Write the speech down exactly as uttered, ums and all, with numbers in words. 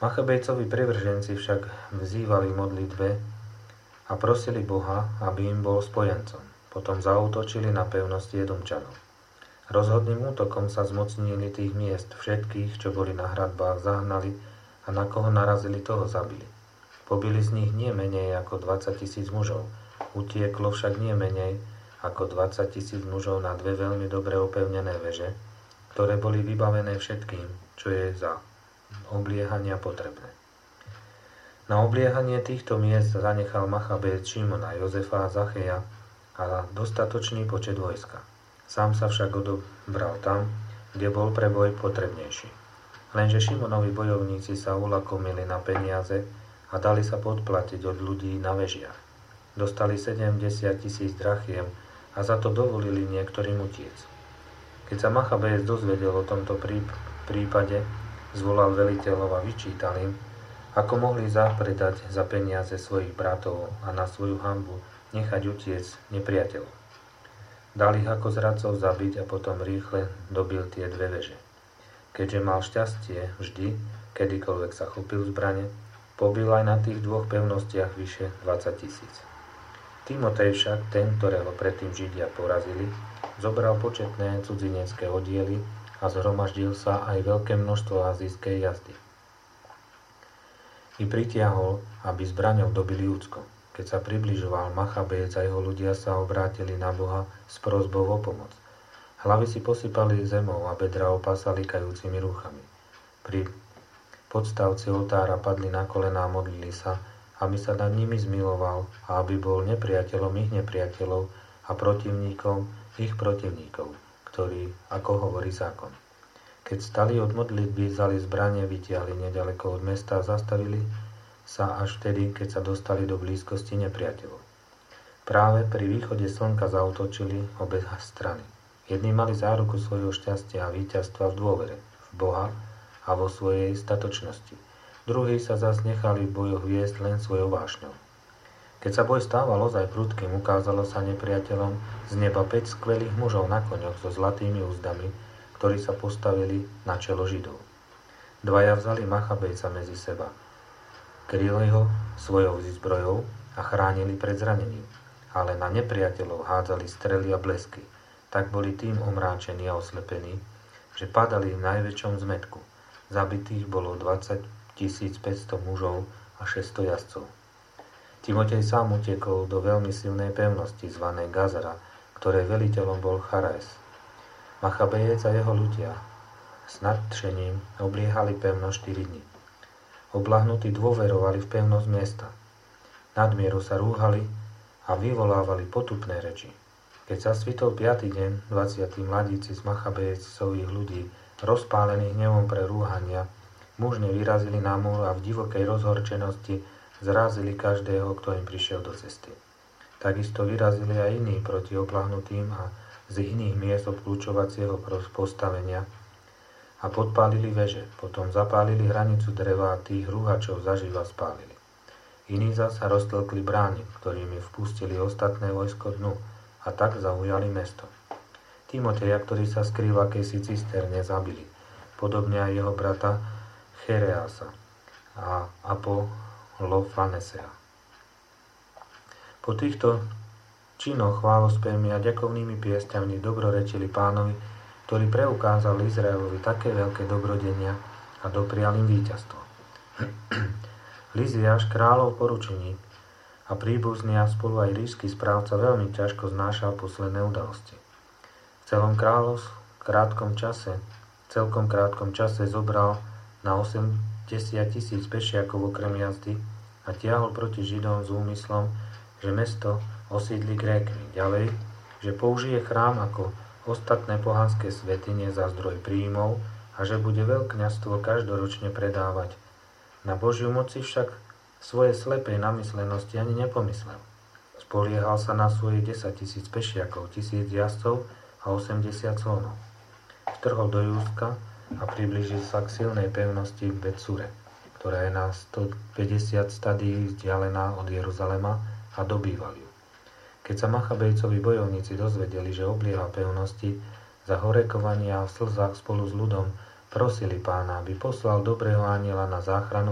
Machabejcovi privrženci však vzývali v modlitbe a prosili Boha, aby im bol spojencom. Potom zaútočili na pevnosti Edomčanov. Rozhodným útokom sa zmocnili tých miest, všetkých, čo boli na hradbách, zahnali a na koho narazili, toho zabili. Pobili z nich nie menej ako dvadsať tisíc mužov, utieklo však nie menej ako dvadsať tisíc mužov na dve veľmi dobre opevnené veže, ktoré boli vybavené všetkým, čo je za obliehania potrebné. Na obliehanie týchto miest zanechal Machabejec Šimona, Jozefa a Zacheja a dostatočný počet vojska. Sám sa však odobral tam, kde bol pre boj potrebnejší. Lenže Šimonovi bojovníci sa ulakomili na peniaze a dali sa podplatiť od ľudí na vežiach. Dostali sedemdesiat tisíc drachiem a za to dovolili niektorým utiec. Keď sa Machabejec dozvedel o tomto prípade, zvolal veliteľov a vyčítal im, ako mohli zapredať za peniaze svojich bratov a na svoju hanbu nechať utiec nepriateľov. Dal ich ako zradcov zabiť a potom rýchle dobil tie dve veže. Keďže mal šťastie vždy, kedykoľvek sa chopil zbrane, pobil aj na tých dvoch pevnostiach vyše dvadsať tisíc. Timotej však, ten, ktorého predtým Židia porazili, zobral početné cudzinecké oddiely a zhromaždil sa aj veľké množstvo azijskej jazdy. I pritiahol, aby zbraňou dobili Júdsko. Keď sa približoval, Machabejec a jeho ľudia sa obrátili na Boha s prosbou o pomoc. Hlavy si posypali zemou a bedra opásali kajúcimi rúchami. Pri podstavci oltára padli na kolená a modlili sa, aby sa nad nimi zmiloval a aby bol nepriateľom ich nepriateľov a protivníkom ich protivníkov, ktorý, ako hovorí zákon. Keď stali od modlitby, vzali zbrane, vytiahli nedaleko od mesta a zastavili sa až vtedy, keď sa dostali do blízkosti nepriateľov. Práve pri východe slnka zaútočili obe strany. Jedni mali záruku svojho šťastia a víťazstva v dôvere, v Boha a vo svojej statočnosti. Druhí sa zas nechali v bojoch viesť len svojou vášňou. Keď sa boj stával ozaj prudkým, ukázalo sa nepriateľom z neba päť skvelých mužov na koňoch so zlatými úzdami, ktorí sa postavili na čelo Židov. Dvaja vzali Machabejca medzi seba, kryli ho svojou zbrojou a chránili pred zranením, ale na nepriateľov hádzali strely a blesky. Tak boli tým omráčení a oslepení, že padali v najväčšom zmätku. Zabitých bolo dvadsaťtisícpäťsto mužov a šesťsto jazdcov. Timotej sám utekol do veľmi silnej pevnosti zvanej Gazara, ktorej veliteľom bol Charaes. Machabejec a jeho ľudia s nadšením obliehali pevnosť štyri dni. Oblahnutí dôverovali v pevnosť miesta. Nadmieru sa rúhali a vyvolávali potupné reči. Keď sa svitol piaty deň, dvadsiati mladíci z Machabejcových ľudí, rozpálených hnevom pre rúhania, mužne vyrazili na múr a v divokej rozhorčenosti zrazili každého, kto im prišiel do cesty. Takisto vyrazili aj iní proti oblahnutým a z iných miest obklúčovacieho postavenia a podpálili veže, potom zapálili hranicu dreva a tých rúhačov zaživa spálili. Iní zas roztlkli brány, ktorými vpustili ostatné vojsko dnu a tak zaujali mesto. Timoteja, ktorý sa skrýl v akejsi cisterne, zabili, podobne aj jeho brata Chereasa a Apolofanesea. Po týchto činoch chválospevmi a ďakovnými piesťami dobrorečili Pánovi, ktorý preukázal Izraelovi také veľké dobrodenia a doprial im víťazstvo. Liziáš, kráľov poručeník a príbuzný a spolu aj ríšsky správca veľmi ťažko znášal posledné udalosti. V celom kráľov krátkom čase, celkom krátkom čase zobral na osemdesiat tisíc pešiakov okrem jazdy a tiahol proti Židom s úmyslom, že mesto osídli Grékmi. Ďalej, že použije chrám ako ostatné pohanské svätyne za zdroj príjmov a že bude veľkňazstvo každoročne predávať. Na Božiu moci však svoje slepej namyslenosti ani nepomyslel. Spoliehal sa na svoje desaťtisíc pešiakov, tisíc jazdcov a osemdesiat slonov. Vtrhol do Júdska a priblížil sa k silnej pevnosti Betsure, ktorá je na stopäťdesiat stadií vzdialená od Jeruzalema, a dobýval ju. Keď sa Machabejcovi bojovníci dozvedeli, že oblieha pevnosti, za horekovania a v slzách spolu s ľudom prosili Pána, aby poslal dobrého anjela na záchranu